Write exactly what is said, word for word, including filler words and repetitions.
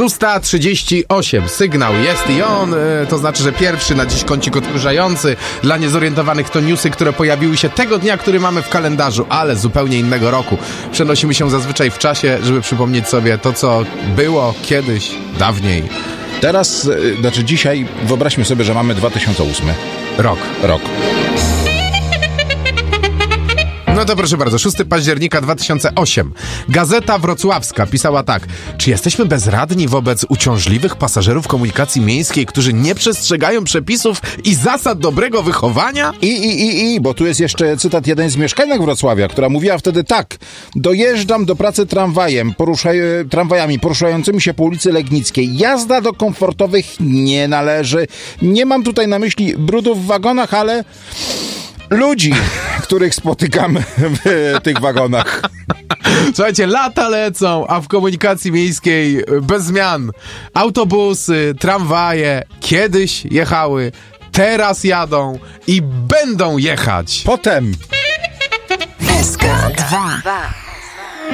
szósta trzydzieści osiem. Sygnał jest i on, e, to znaczy, że pierwszy na dziś kącik odkurzający. Dla niezorientowanych to newsy, które pojawiły się tego dnia, który mamy w kalendarzu, ale z zupełnie innego roku. Przenosimy się zazwyczaj w czasie, żeby przypomnieć sobie to, co było kiedyś, dawniej. Teraz, znaczy dzisiaj, wyobraźmy sobie, że mamy dwa tysiące ósmy Rok. Rok. No to proszę bardzo, szóstego października dwa tysiące ósmego. Gazeta Wrocławska pisała tak. Czy jesteśmy bezradni wobec uciążliwych pasażerów komunikacji miejskiej, którzy nie przestrzegają przepisów i zasad dobrego wychowania? I, i, i, i, bo tu jest jeszcze cytat jeden z mieszkanek Wrocławia, która mówiła wtedy tak. Dojeżdżam do pracy tramwajem, poruszaj, tramwajami poruszającymi się po ulicy Legnickiej. Jazda do komfortowych nie należy. Nie mam tutaj na myśli brudów w wagonach, ale ludzi, których spotykamy w tych wagonach. Słuchajcie, lata lecą, a w komunikacji miejskiej bez zmian. Autobusy, tramwaje kiedyś jechały, teraz jadą i będą jechać. Potem S K dwa.